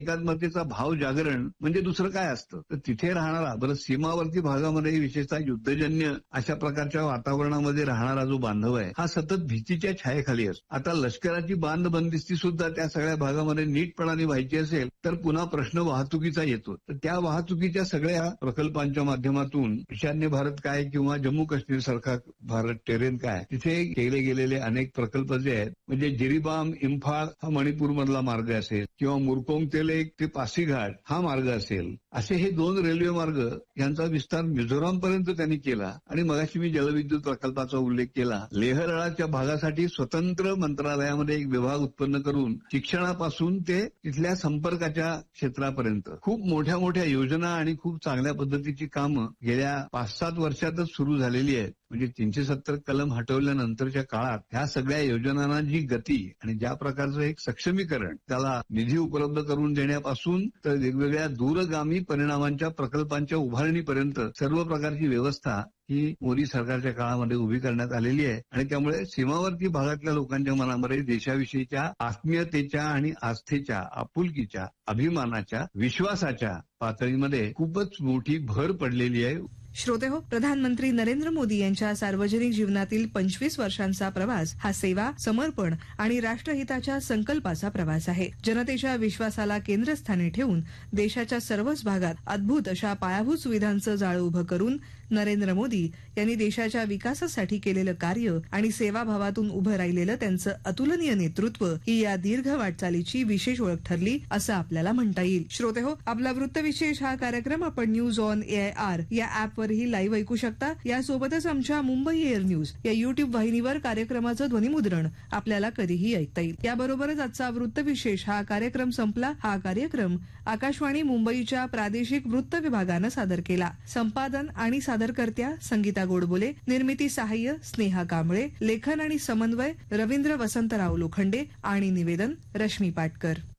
एकात्मतेचा भाव जागरण म्हणजे दुसरं काय असतं. तर तिथे राहणारा, बरं सीमावर्ती भागामध्ये विशेषतः युद्धजन्य अशा प्रकारच्या वातावरणामध्ये राहणारा जो बांधव आहे हा सतत भीतीच्या छायेखाली असतो. आता लष्कराची बांधबंदिस्ती सुद्धा त्या सगळ्या भागामध्ये नीटपणाने व्हायची असेल तर पुन्हा प्रश्न वाहतुकीचा येतो. तर त्या वाहतुकीच्या सगळ्या प्रकल्पांच्या माध्यमातून ईशान्य भारत काय किंवा जम्मू काश्मीर सारखा भारत टेरेन काय तिथे केले गेलेले अनेक प्रकल्प जे आहेत, म्हणजे जिरीबाम इम्फाळ हा मणिपूर मधला मार्ग असेल किंवा मुरकोंग ते पासीघाट हा मार्ग असेल, असे हे 2 रेल्वे मार्ग यांचा विस्तार मिझोराम पर्यंत त्यांनी केला. आणि मगाशी मी जलविद्युत प्रकल्पाचा उल्लेख केला. लेह लडाखच्या भागासाठी स्वतंत्र मंत्रालयामध्ये एक विभाग उत्पन्न करून शिक्षणापासून ते तिथल्या संपर्काच्या क्षेत्रापर्यंत खूप मोठ्या मोठ्या योजना आणि खूप चांगल्या पद्धतीची कामं गेल्या 5-7 वर्षातच सुरू झालेली आहेत. म्हणजे 370 कलम हटवल्यानंतरच्या काळात ह्या सगळ्या योजनांना जी गती आणि ज्या प्रकारचं एक सक्षमीकरण, त्याला निधी उपलब्ध करून देण्यापासून तर वेगवेगळ्या दूरगामी परिणामांच्या प्रकल्पांच्या उभारणीपर्यंत सर्व प्रकारची व्यवस्था ही मोदी सरकारच्या काळामध्ये उभी करण्यात आलेली आहे. आणि त्यामुळे सीमावर्ती भागातल्या लोकांच्या मनामध्ये देशाविषयीच्या आत्मीयतेच्या आणि आस्थेच्या, आपुलकीच्या, अभिमानाच्या, विश्वासाच्या पातळीमध्ये खूपच मोठी भर पडलेली आहे. श्रोतेहो, प्रधानमंत्री नरेंद्र मोदी यांच्या सार्वजनिक जीवनातील 25 वर्षांचा प्रवास हा सेवा, समर्पण आणि राष्ट्रहिताच्या संकल्पाचा प्रवास आहे. जनतेच्या विश्वासाला केंद्रस्थानी ठेवून देशाच्या सर्वच भागात अद्भुत अशा पायाभूत सुविधांचं जाळं उभं करून नरेंद्र मोदी यांनी देशाच्या विकासासाठी केलेलं कार्य आणि सेवाभावातून उभं राहिलेलं त्यांचं अतुलनीय नेतृत्व ही या दीर्घ वाटचालीची विशेष ओळख ठरली असं आपल्याला म्हणता येईल. श्रोतेहो, आपला वृत्तविशेष हा कार्यक्रम आपण न्यूज ऑन AIR या ऍपवरही लाईव्ह ऐकू शकता. यासोबतच आमच्या मुंबई एअर न्यूज या युट्यूब वाहिनीवर कार्यक्रमाचं ध्वनिमुद्रण आपल्याला कधीही ऐकता येईल. याबरोबरच आजचा वृत्तविशेष हा कार्यक्रम संपला. हा कार्यक्रम आकाशवाणी मुंबईच्या प्रादेशिक वृत्त विभागानं सादर केला. संपादन आणि सादरकर्त्या संगीता गोडबोले, निर्मिती सहाय्य स्नेहा कांबळे, लेखन आणि समन्वय रवींद्र वसंतराव लोखंडे आणि निवेदन रश्मी पाटकर.